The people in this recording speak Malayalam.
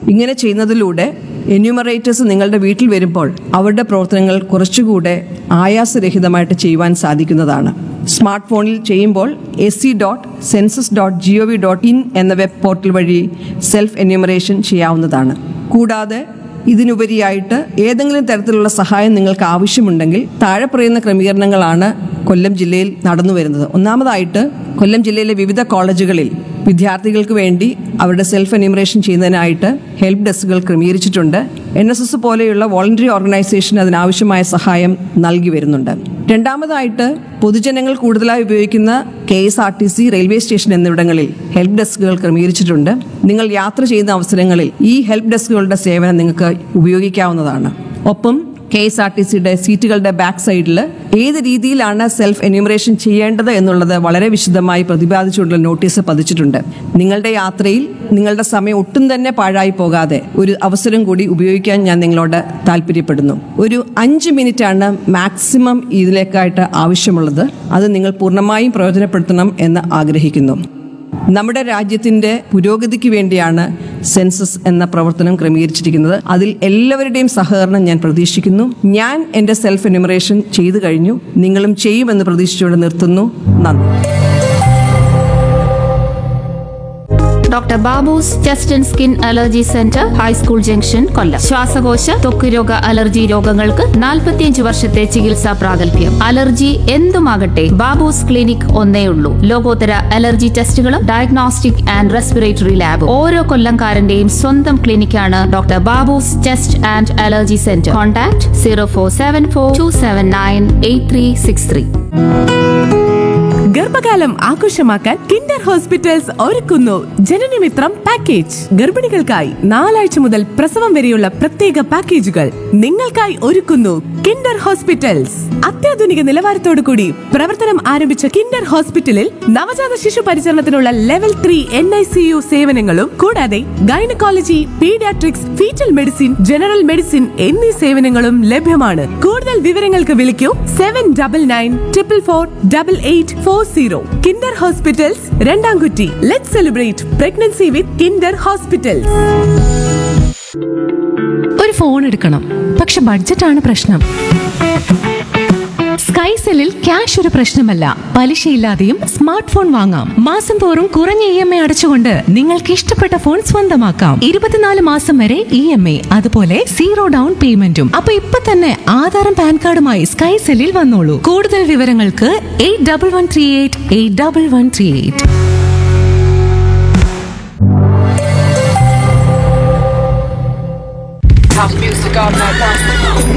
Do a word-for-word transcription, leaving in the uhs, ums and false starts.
ഇങ്ങനെ ചെയ്യുന്നതിലൂടെ എന്യൂമറേറ്റേഴ്സ് നിങ്ങളുടെ വീട്ടിൽ വരുമ്പോൾ അവരുടെ പ്രവർത്തനങ്ങൾ കുറച്ചുകൂടെ ആയാസരഹിതമായിട്ട് ചെയ്യുവാൻ സാധിക്കുന്നതാണ്. സ്മാർട്ട് ഫോണിൽ ചെയ്യുമ്പോൾ S C dot census dot G O V dot in എന്ന വെബ് പോർട്ടൽ വഴി സെൽഫ് എന്യൂമറേഷൻ ചെയ്യാവുന്നതാണ്. കൂടാതെ ഇതിനുപരിയായിട്ട് ഏതെങ്കിലും തരത്തിലുള്ള സഹായം നിങ്ങൾക്ക് ആവശ്യമുണ്ടെങ്കിൽ താഴെ പറയുന്ന ക്രമീകരണങ്ങളാണ് കൊല്ലം ജില്ലയിൽ നടന്നു വരുന്നത്. ഒന്നാമതായിട്ട് കൊല്ലം ജില്ലയിലെ വിവിധ കോളേജുകളിൽ വിദ്യാർത്ഥികൾക്ക് വേണ്ടി അവരുടെ self enumeration ചെയ്യുന്നതിനായിട്ട് help ഡെസ്കുകൾ ക്രമീകരിച്ചിട്ടുണ്ട്. N S S പോലെയുള്ള വോളണ്ടറി ഓർഗനൈസേഷൻ അതിനാവശ്യമായ സഹായം നൽകി വരുന്നുണ്ട്. രണ്ടാമതായിട്ട് പൊതുജനങ്ങൾ കൂടുതലായി ഉപയോഗിക്കുന്ന K S R T C, railway station എന്നിവിടങ്ങളിൽ ഹെൽപ്പ് ഡെസ്കുകൾ ക്രമീകരിച്ചിട്ടുണ്ട്. നിങ്ങൾ യാത്ര ചെയ്യുന്ന അവസരങ്ങളിൽ ഈ ഹെൽപ്പ് ഡെസ്കുകളുടെ സേവനം നിങ്ങൾക്ക് ഉപയോഗിക്കാവുന്നതാണ്. ഒപ്പം കെ എസ് ആർ ടി സിയുടെ സീറ്റുകളുടെ ബാക്ക് സൈഡിൽ ഏത് രീതിയിലാണ് സെൽഫ് എന്യൂമറേഷൻ ചെയ്യേണ്ടത് എന്നുള്ളത് വളരെ വിശദമായി പ്രതിപാദിച്ചുകൊണ്ടുള്ള നോട്ടീസ് പതിച്ചിട്ടുണ്ട്. നിങ്ങളുടെ യാത്രയിൽ നിങ്ങളുടെ സമയം ഒട്ടും തന്നെ പാഴായി പോകാതെ ഒരു അവസരം കൂടി ഉപയോഗിക്കാൻ ഞാൻ നിങ്ങളോട് താല്പര്യപ്പെടുന്നു. ഒരു അഞ്ച് മിനിറ്റ് ആണ് മാക്സിമം ഇതിലേക്കായിട്ട് ആവശ്യമുള്ളത്. അത് നിങ്ങൾ പൂർണ്ണമായും പ്രയോജനപ്പെടുത്തണം എന്ന് ആഗ്രഹിക്കുന്നു. നമ്മുടെ രാജ്യത്തിന്റെ പുരോഗതിക്ക് വേണ്ടിയാണ് സെൻസസ് എന്ന പ്രവർത്തനം ക്രമീകരിച്ചിരിക്കുന്നത്. അതിൽ എല്ലാവരുടെയും സഹകരണം ഞാൻ പ്രതീക്ഷിക്കുന്നു. ഞാൻ എൻ്റെ സെൽഫ് എന്യൂമറേഷൻ ചെയ്തു കഴിഞ്ഞു. നിങ്ങളും ചെയ്യുമെന്ന് പ്രതീക്ഷിച്ചുകൊണ്ട് നിർത്തുന്നു. നന്ദി. Doctor Babu's chest and skin allergy centre, high school junction, കൊല്ലം. ശ്വാസകോശ ത്വക്ക് രോഗ അലർജി രോഗങ്ങൾക്ക് നാൽപ്പത്തിയഞ്ച് വർഷത്തെ ചികിത്സാ പ്രാഗൽഭ്യം. അലർജി എന്തുമാകട്ടെ, ബാബൂസ് ക്ലിനിക് ഒന്നേ ഉള്ളൂ. ലോകോത്തര അലർജി ടെസ്റ്റുകളും ഡയഗ്നോസ്റ്റിക് ആൻഡ് റെസ്പിറേറ്ററി ലാബും. ഓരോ കൊല്ലംകാരന്റെയും സ്വന്തം ക്ലിനിക്കാണ് doctor Babu's chest and allergy centre. Contact zero four seven four to seven nine eight three six three. ഗർഭകാലം ആഘോഷമാക്കാൻ കിൻഡർ ഹോസ്പിറ്റൽസ് ഒരുക്കുന്നു ജനനമിത്രം പാക്കേജ്. ഗർഭിണികൾക്കായി നാലാഴ്ച മുതൽ പ്രസവം വരെയുള്ള പ്രത്യേക പാക്കേജുകൾ നിങ്ങൾക്കായി ഒരുക്കുന്നു കിൻഡർ ഹോസ്പിറ്റൽസ്. അത്യാധുനിക നിലവാരത്തോടു കൂടി പ്രവർത്തനം ആരംഭിച്ച കിൻഡർ ഹോസ്പിറ്റലിൽ നവജാത ശിശു പരിചരണത്തിനുള്ള level three N I C U സേവനങ്ങളും കൂടാതെ gynaecology, paediatrics, fetal medicine, general medicine എന്നീ സേവനങ്ങളും ലഭ്യമാണ്. കൂടുതൽ വിവരങ്ങൾക്ക് വിളിക്കൂ seven double nine triple four double eight four zero. Kinder hospitals, രണ്ടാംകുറ്റി. Let's celebrate pregnancy with Kinder hospitals. ഒരു ഫോൺ എടുക്കണം, പക്ഷെ ബഡ്ജറ്റാണ് പ്രശ്നം. സ്കൈസെല്ലിൽ ക്യാഷ് ഒരു പ്രശ്നമല്ല. പലിശയില്ലാതെയും സ്മാർട്ട് ഫോൺ വാങ്ങാം. മാസം തോറും കുറഞ്ഞ ഇ എം ഐ അടച്ചുകൊണ്ട് നിങ്ങൾക്ക് ഇഷ്ടപ്പെട്ട ഫോൺ സ്വന്തമാക്കാം. ഇരുപത്തിനാല് മാസം വരെ ഇ എം ഐ, അതുപോലെ സീറോ ഡൗൺ പേയ്മെന്റും. അപ്പൊ ഇപ്പൊ തന്നെ ആധാറും പാൻ കാർഡുമായി സ്കൈസെല്ലിൽ വന്നോളൂ. കൂടുതൽ വിവരങ്ങൾക്ക് eight double one three eight eight double one three eight. House music all night long.